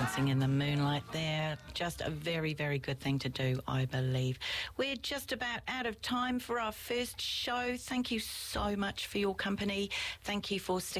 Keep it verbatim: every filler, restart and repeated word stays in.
dancing in the moonlight there. Just a very, very good thing to do, I believe. We're just about out of time for our first show. Thank you so much for your company. Thank you for sticking